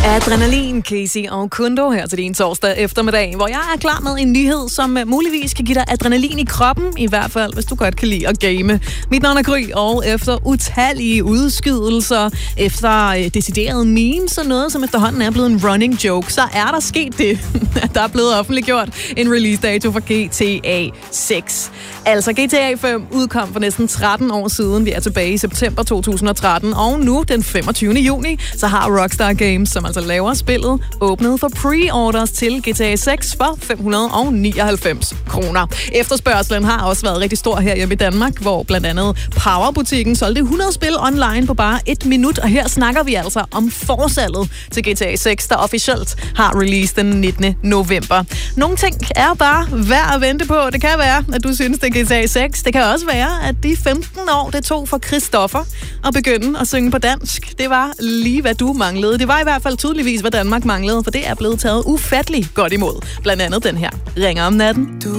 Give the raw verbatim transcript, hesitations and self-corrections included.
Adrenalin, Casey og Kundo her til din torsdag eftermiddag, hvor jeg er klar med en nyhed, som muligvis kan give dig adrenalin i kroppen, i hvert fald hvis du godt kan lide at game. Mit navn er Gry, og efter utallige udskydelser, efter deciderede memes og noget, som efterhånden er blevet en running joke, så er der sket det, at der er blevet offentliggjort en release-dato for G T A seks. Altså, G T A fem udkom for næsten tretten år siden. Vi er tilbage i september to tusind og tretten, og nu den femogtyvende juni, så har Rockstar Games, som altså laver spillet, åbnet for pre-orders til G T A seks for fem hundrede nioghalvfems kroner. Efterspørgselen har også været rigtig stor her hjemme i Danmark, hvor blandt andet Power-butikken solgte hundrede spil online på bare et minut, og her snakker vi altså om forsalget til G T A seks, der officielt har release den nittende november. Nogle ting er bare værd at vente på. Det kan være, at du synes, det er G T A seks. Det kan også være, at de femten år, det tog for Christoffer at begynde at synge på dansk, det var lige, hvad du manglede. Det var i hvert fald tydeligvis, hvad Danmark manglede, for det er blevet taget ufatteligt godt imod. Blandt andet den her Ringer om natten. Du